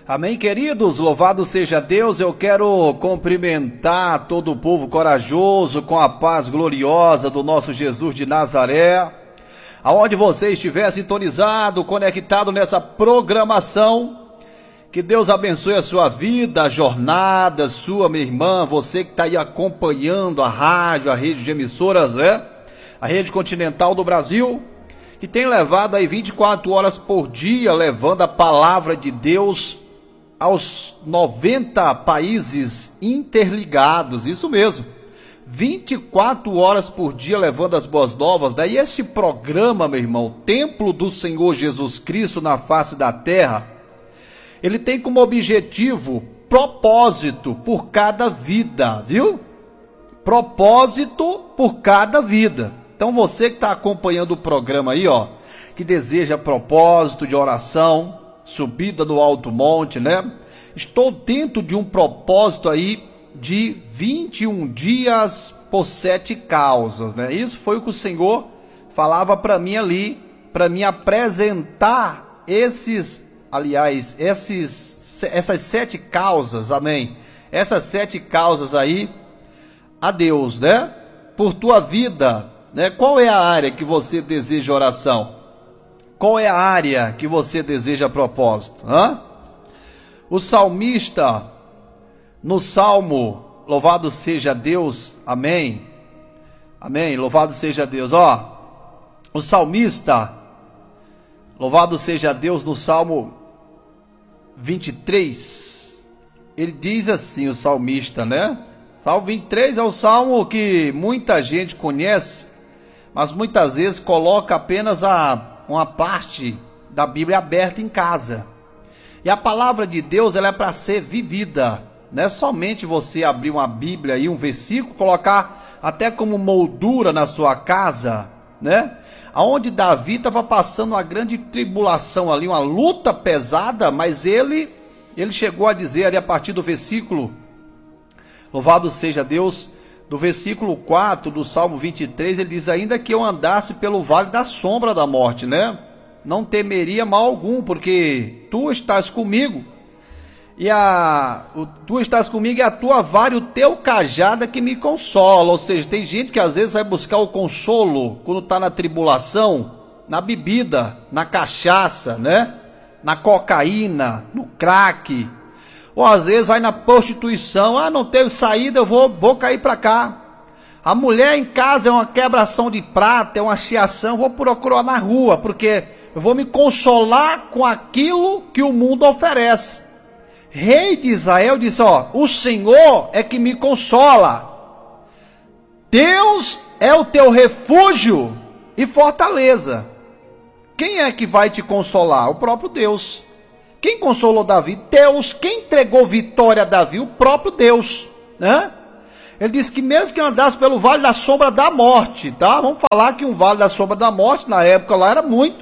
Amém, queridos? Louvado seja Deus. Eu quero cumprimentar todo o povo corajoso com a paz gloriosa do nosso Jesus de Nazaré. Aonde você estiver sintonizado, conectado nessa programação, que Deus abençoe a sua vida, a jornada sua, minha irmã, você que está aí acompanhando a rádio, a rede de emissoras, né? A rede continental do Brasil, que tem levado aí 24 horas por dia, levando a palavra de Deus aos 90 países interligados, isso mesmo, 24 horas por dia levando as boas novas. Daí este programa, meu irmão, Templo do Senhor Jesus Cristo na face da terra, ele tem como objetivo propósito por cada vida, viu? Propósito por cada vida. Então você que está acompanhando o programa aí, ó, que deseja propósito de oração, subida no alto monte, né? Estou dentro de um propósito aí de 21 dias por 7 causas, né? Isso foi o que o Senhor falava para mim ali, para me apresentar essas 7 causas, amém? Essas 7 causas aí a Deus, né? Por tua vida, né? Qual é a área que você deseja oração? Qual é a área que você deseja propósito? O salmista, no Salmo, louvado seja Deus, amém, amém, louvado seja Deus, ó, o salmista, louvado seja Deus, no Salmo 23, ele diz assim, o salmista, né? Salmo 23 é o salmo que muita gente conhece, mas muitas vezes coloca apenas uma parte da Bíblia aberta em casa. E a palavra de Deus, ela é para ser vivida. Não é somente você abrir uma Bíblia e um versículo, colocar até como moldura na sua casa, né? Aonde Davi estava passando uma grande tribulação ali, uma luta pesada, mas ele chegou a dizer ali a partir do versículo, louvado seja Deus, do versículo 4 do Salmo 23, ele diz: ainda que eu andasse pelo vale da sombra da morte, né? Não temeria mal algum, porque tu estás comigo, tu estás comigo e a tua vara e o teu cajado é que me consola. Ou seja, tem gente que às vezes vai buscar o consolo, quando está na tribulação, na bebida, na cachaça, né? Na cocaína, no crack, ou às vezes vai na prostituição. Não teve saída, eu vou cair para cá. A mulher em casa é uma quebração de prata, é uma chiação, vou procurar na rua, porque eu vou me consolar com aquilo que o mundo oferece. Rei de Israel disse, o Senhor é que me consola. Deus é o teu refúgio e fortaleza. Quem é que vai te consolar? O próprio Deus. Quem consolou Davi? Deus. Quem entregou vitória a Davi? O próprio Deus, né? Ele disse que mesmo que andasse pelo vale da sombra da morte, tá? Vamos falar que um vale da sombra da morte, na época lá, era muito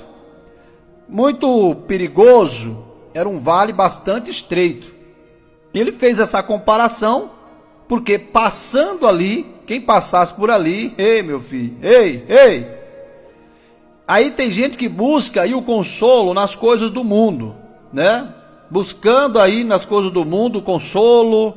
perigoso. Era um vale bastante estreito. Ele fez essa comparação, porque passando ali, quem passasse por ali, ei meu filho, ei. Aí tem gente que busca aí o consolo nas coisas do mundo, né? Buscando aí nas coisas do mundo o consolo,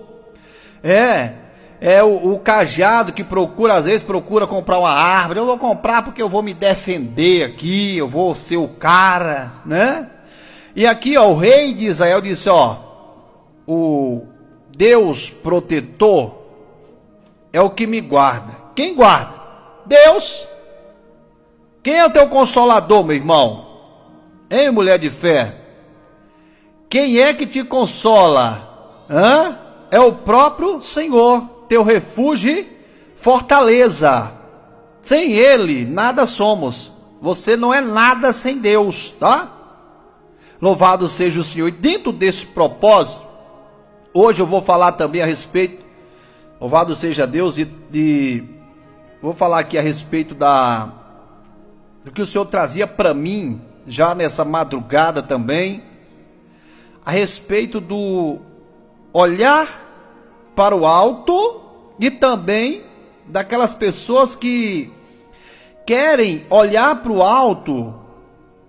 o cajado que procura, às vezes procura comprar uma árvore. Eu vou comprar porque eu vou me defender aqui, eu vou ser o cara, né? E aqui, o rei de Israel disse, o Deus protetor é o que me guarda. Quem guarda? Deus. Quem é o teu consolador, meu irmão? Hein, mulher de fé? Quem é que te consola? É o próprio Senhor, teu refúgio e fortaleza. Sem Ele, nada somos. Você não é nada sem Deus, tá? Louvado seja o Senhor. E dentro desse propósito, hoje eu vou falar também a respeito, louvado seja Deus, vou falar aqui a respeito do que o Senhor trazia para mim, já nessa madrugada também, a respeito do olhar para o alto e também daquelas pessoas que querem olhar para o alto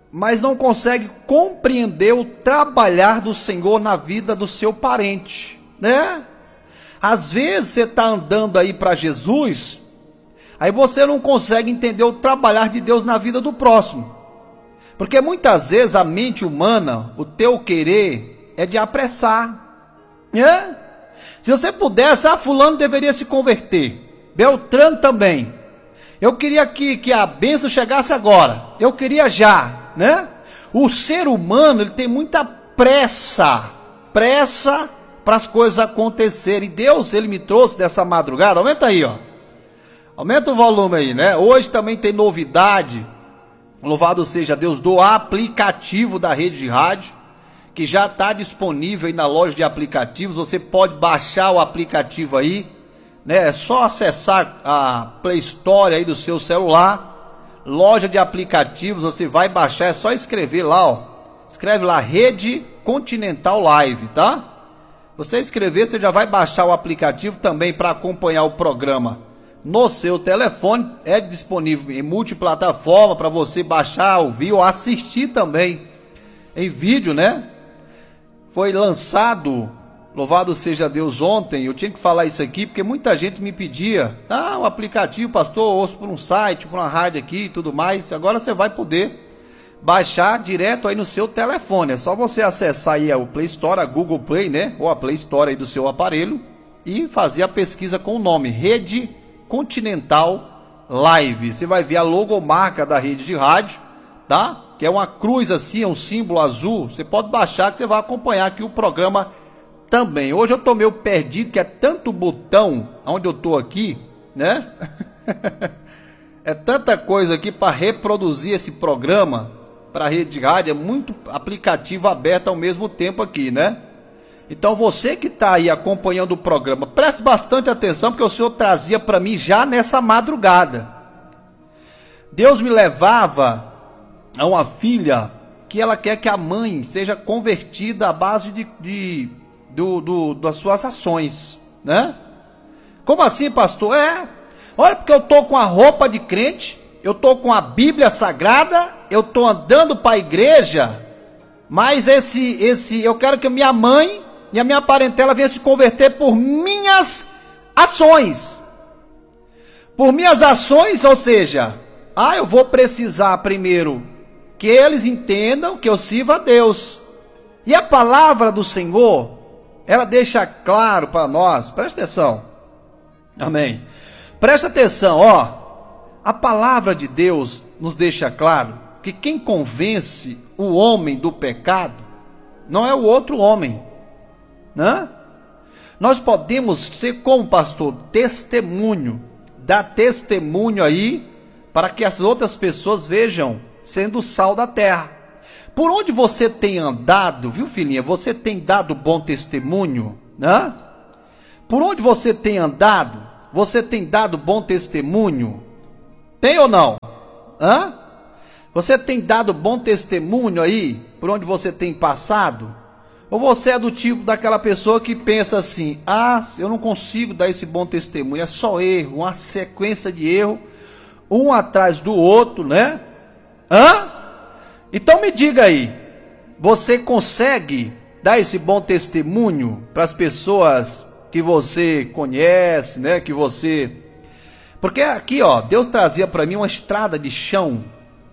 mas não consegue compreender o trabalhar do Senhor na vida do seu parente, né? Às vezes você está andando aí para Jesus, aí você não consegue entender o trabalhar de Deus na vida do próximo. Porque muitas vezes a mente humana, o teu querer é de apressar, né? Se você pudesse, fulano deveria se converter, Beltrano também. Eu queria que a bênção chegasse agora, eu queria já, né? O ser humano, ele tem muita pressa para as coisas acontecerem. E Deus, ele me trouxe dessa madrugada, aumenta aí, ó. Aumenta o volume aí, né? Hoje também tem novidade, louvado seja Deus, do aplicativo da rede de rádio, que já está disponível aí na loja de aplicativos. Você pode baixar o aplicativo aí, né? É só acessar a Play Store aí do seu celular, loja de aplicativos, você vai baixar, é só escrever lá, ó. Escreve lá, Rede Continental Live, tá? Você escrever, você já vai baixar o aplicativo também para acompanhar o programa no seu telefone. É disponível em multiplataforma para você baixar, ouvir ou assistir também em vídeo, né? Foi lançado, louvado seja Deus, ontem. Eu tinha que falar isso aqui porque muita gente me pedia, o aplicativo, pastor, ouço por um site, por uma rádio aqui e tudo mais. Agora você vai poder baixar direto aí no seu telefone. É só você acessar aí o Play Store, a Google Play, né? Ou a Play Store aí do seu aparelho e fazer a pesquisa com o nome Rede Continental Live. Você vai ver a logomarca da rede de rádio, tá? Que é uma cruz assim, é um símbolo azul. Você pode baixar que você vai acompanhar aqui o programa também. Hoje eu tô meio perdido, que é tanto botão onde eu tô aqui, né? É tanta coisa aqui para reproduzir esse programa para a rede de rádio, é muito aplicativo aberto ao mesmo tempo aqui, né? Então você que está aí acompanhando o programa, preste bastante atenção, porque o Senhor trazia para mim já nessa madrugada. Deus me levava a uma filha que ela quer que a mãe seja convertida à base das suas ações, né? Como assim, pastor? Olha, porque eu tô com a roupa de crente, eu tô com a Bíblia Sagrada, eu tô andando para a igreja, mas eu quero que a minha mãe e a minha parentela venha se converter por minhas ações. Por minhas ações, ou seja, eu vou precisar primeiro que eles entendam que eu sirvo a Deus. E a palavra do Senhor, ela deixa claro para nós, presta atenção, amém, presta atenção, ó. A palavra de Deus nos deixa claro que quem convence o homem do pecado não é o outro homem, né? Nós podemos ser, como pastor, testemunho, dar testemunho aí para que as outras pessoas vejam sendo o sal da terra. Por onde você tem andado, viu, filhinha? Você tem dado bom testemunho, né? Por onde você tem andado, você tem dado bom testemunho? Tem ou não? Você tem dado bom testemunho aí, por onde você tem passado? Ou você é do tipo daquela pessoa que pensa assim, eu não consigo dar esse bom testemunho, é só erro, uma sequência de erro, um atrás do outro, né? Então me diga aí, você consegue dar esse bom testemunho para as pessoas que você conhece, né? Que você... Porque aqui, ó, Deus trazia para mim uma estrada de chão,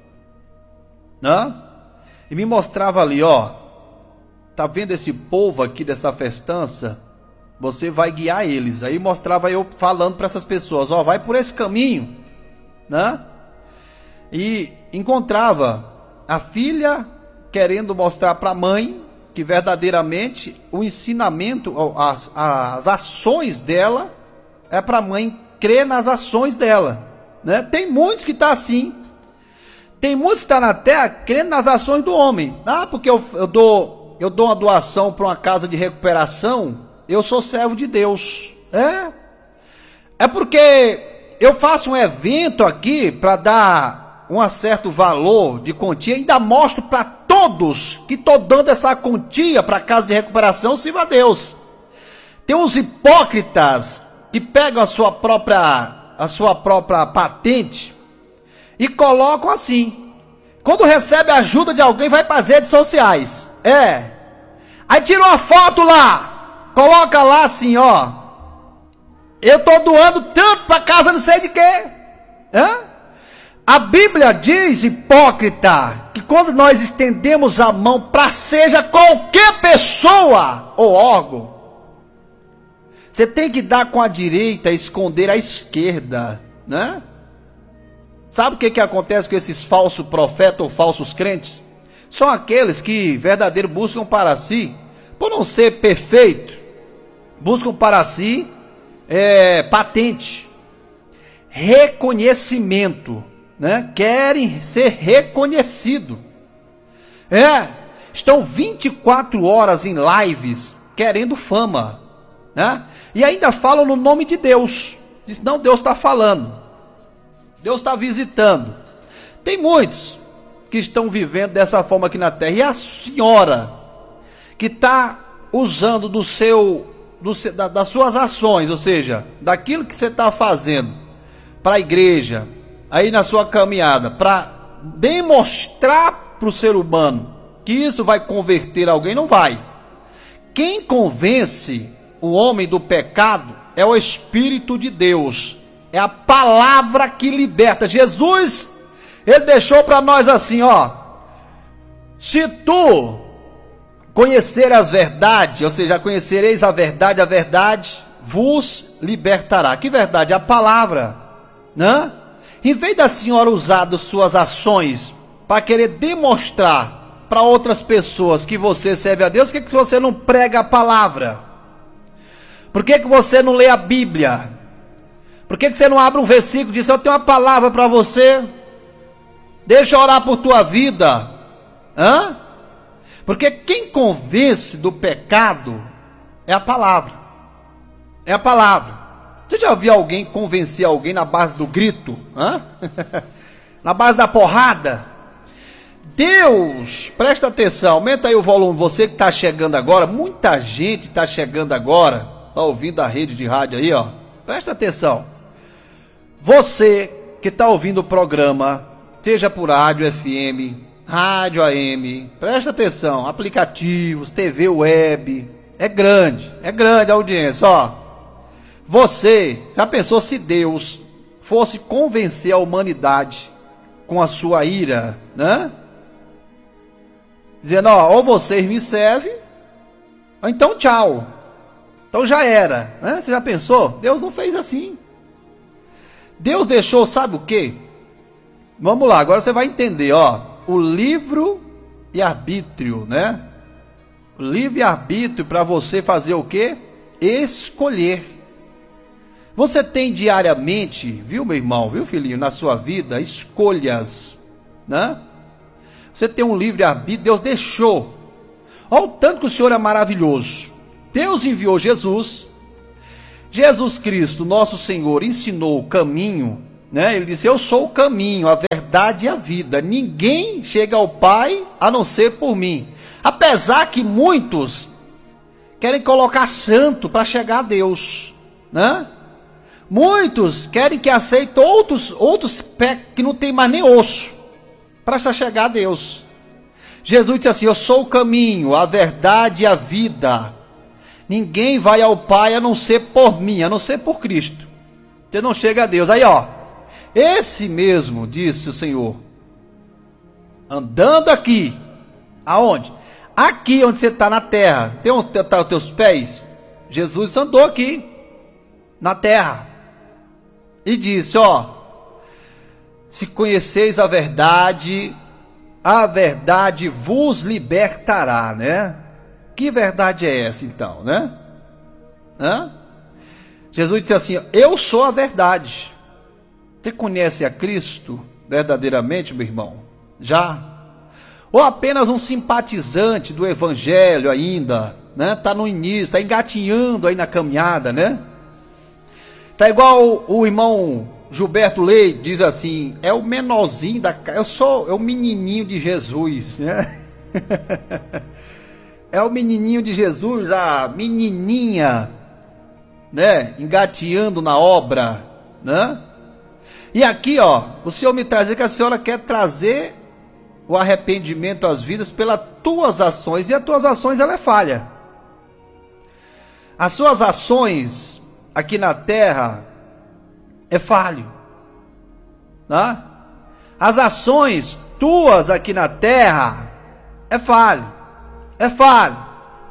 né? E me mostrava ali, ó, tá vendo esse povo aqui dessa festança? Você vai guiar eles. Aí mostrava eu falando para essas pessoas, ó, vai por esse caminho, né? E encontrava a filha querendo mostrar para a mãe que verdadeiramente o ensinamento, as ações dela é para a mãe crer nas ações dela, né? Tem muitos que tá assim. Tem muitos que tá na terra crendo nas ações do homem. Porque eu dou uma doação para uma casa de recuperação, eu sou servo de Deus. É porque eu faço um evento aqui para dar um certo valor de quantia, ainda mostro para todos que estou dando essa quantia para a casa de recuperação, sirva a Deus. Tem uns hipócritas que pegam a sua própria patente e colocam assim, quando recebe a ajuda de alguém, vai para as redes sociais. Aí tira uma foto lá, coloca lá assim, ó. Eu estou doando tanto para casa não sei de quê. A Bíblia diz, hipócrita, que quando nós estendemos a mão para seja qualquer pessoa ou órgão, você tem que dar com a direita e esconder a esquerda, né? Sabe o que acontece com esses falsos profetas ou falsos crentes? São aqueles que verdadeiro buscam para si, por não ser perfeito, buscam para si patente, reconhecimento, né? Querem ser reconhecido. Estão 24 horas em lives querendo fama, né? E ainda falam no nome de Deus. Diz, não, Deus está falando, Deus está visitando. Tem muitos que estão vivendo dessa forma aqui na terra. E a senhora que está usando das suas ações, ou seja, daquilo que você está fazendo para a igreja, aí na sua caminhada, para demonstrar para o ser humano que isso vai converter alguém, não vai. Quem convence o homem do pecado é o Espírito de Deus, é a palavra que liberta. Jesus, ele deixou para nós assim, ó: se tu conhecer as verdades, ou seja, conhecereis a verdade vos libertará. Que verdade? A palavra, né? Em vez da senhora usar das suas ações para querer demonstrar para outras pessoas que você serve a Deus, por que você não prega a palavra? Por que você não lê a Bíblia? Por que você não abre um versículo e diz, eu tenho uma palavra para você, deixa eu orar por tua vida? Porque quem convence do pecado é a palavra. É a palavra. Você já viu alguém convencer alguém na base do grito? Na base da porrada? Deus, presta atenção, aumenta aí o volume, você que está chegando agora, muita gente está chegando agora, está ouvindo a rede de rádio aí, ó. Presta atenção. Você que está ouvindo o programa, seja por rádio FM, rádio AM, presta atenção, aplicativos, TV web, é grande a audiência, ó. Você já pensou se Deus fosse convencer a humanidade com a sua ira, né? Dizendo, ó, ou vocês me servem, ou então tchau. Então já era, né? Você já pensou? Deus não fez assim. Deus deixou, sabe o quê? Vamos lá, agora você vai entender, ó. O livre e arbítrio, né? O livre arbítrio para você fazer o quê? Escolher. Você tem diariamente, viu, meu irmão, viu, filhinho, na sua vida, escolhas, né? Você tem um livre arbítrio, Deus deixou. Olha o tanto que o Senhor é maravilhoso. Deus enviou Jesus. Jesus Cristo, nosso Senhor, ensinou o caminho, né? Ele disse, eu sou o caminho, a verdade e a vida. Ninguém chega ao Pai a não ser por mim. Apesar que muitos querem colocar santo para chegar a Deus, né? Muitos querem que aceite outros pés que não tem mais nem osso para chegar a Deus. Jesus disse assim, eu sou o caminho, a verdade e a vida. Ninguém vai ao Pai a não ser por mim, a não ser por Cristo. Você não chega a Deus. Aí, ó, esse mesmo, disse o Senhor, andando aqui, aonde? Aqui onde você está na terra, tem onde estão os teus pés? Jesus andou aqui, na terra, e disse, ó, se conheceis a verdade vos libertará, né? Que verdade é essa então, né? Jesus disse assim, eu sou a verdade. Você conhece a Cristo verdadeiramente, meu irmão? Já? Ou apenas um simpatizante do Evangelho ainda, né? Está no início, está engatinhando aí na caminhada, né? Está igual o irmão Gilberto Leite, diz assim, é o menorzinho da casa, é o menininho de Jesus, né? É o menininho de Jesus, a menininha, né? Engateando na obra, né? E aqui, ó, o Senhor me traz que a senhora quer trazer o arrependimento às vidas pelas tuas ações, e as tuas ações ela é falha. As suas ações aqui na terra é falho, tá? As ações tuas aqui na terra é falho, é falho.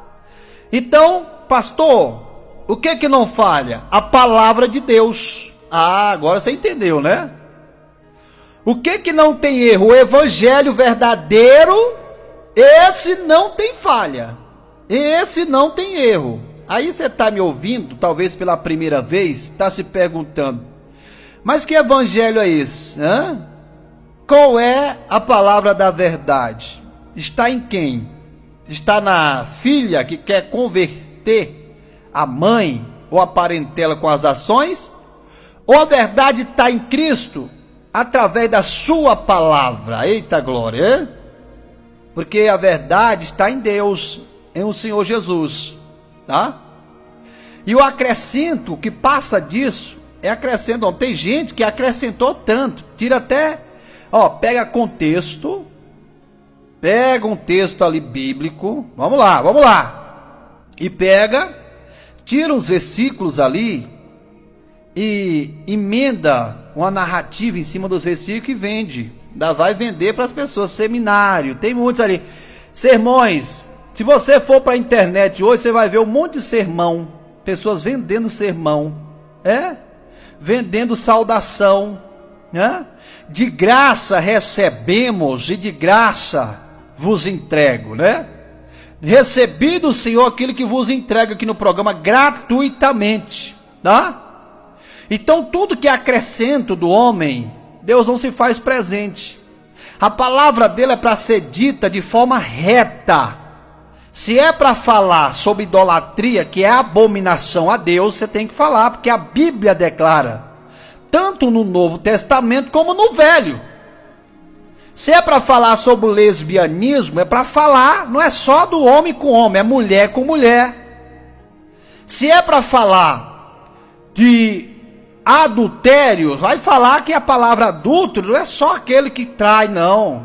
Então, pastor, o que não falha? A palavra de Deus. Ah, agora você entendeu, né? O que não tem erro? O evangelho verdadeiro, esse não tem falha. Esse não tem erro. Aí você está me ouvindo, talvez pela primeira vez, está se perguntando, mas que evangelho é esse? Hã? Qual é a palavra da verdade? Está em quem? Está na filha que quer converter a mãe ou a parentela com as ações? Ou a verdade está em Cristo através da sua palavra? Eita glória! Hein? Porque a verdade está em Deus, em o Senhor Jesus, tá? E o acrescento que passa disso é acrescento. Não, tem gente que acrescentou tanto, tira até, pega contexto, pega um texto ali bíblico, vamos lá, e tira uns versículos ali e emenda uma narrativa em cima dos versículos e vende. Ainda vai vender para as pessoas, seminário, tem muitos ali, sermões. Se você for para a internet hoje, você vai ver um monte de sermão, pessoas vendendo sermão, vendendo saudação, de graça recebemos e de graça vos entrego, Recebi do Senhor aquilo que vos entrego aqui no programa gratuitamente, tá? Então tudo que é acrescento do homem, Deus não se faz presente. A palavra dele é para ser dita de forma reta. Se é para falar sobre idolatria, que é abominação a Deus, você tem que falar, porque a Bíblia declara, tanto no Novo Testamento como no Velho. Se é para falar sobre o lesbianismo, é para falar, não é só do homem com homem, é mulher com mulher. Se é para falar de adultério, vai falar que a palavra adúltero não é só aquele que trai, não,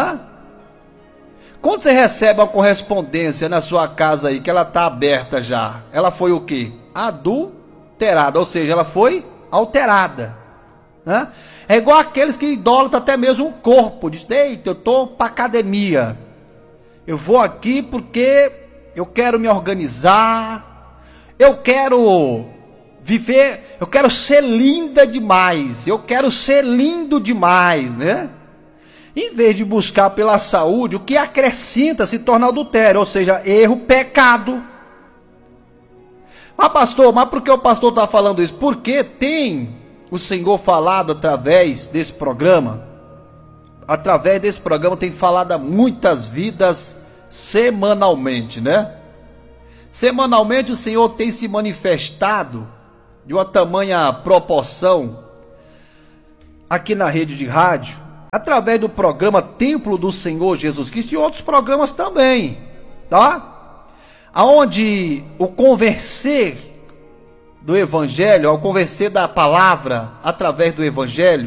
Quando você recebe uma correspondência na sua casa aí, que ela está aberta já, ela foi o quê? Adulterada, ou seja, ela foi alterada. É igual aqueles que idolatram até mesmo o corpo. Diz, eita, eu estou para academia, eu vou aqui porque eu quero me organizar, eu quero viver, eu quero ser linda demais, eu quero ser lindo demais, Em vez de buscar pela saúde, o que acrescenta se torna adultério, ou seja, erro, pecado. Pastor, mas por que o pastor está falando isso? Porque tem o Senhor falado através desse programa. Através desse programa tem falado a muitas vidas semanalmente, Semanalmente o Senhor tem se manifestado de uma tamanha proporção aqui na rede de rádio, através do programa Templo do Senhor Jesus Cristo e outros programas também, tá? Aonde o converser do Evangelho, ao converser da palavra através do Evangelho,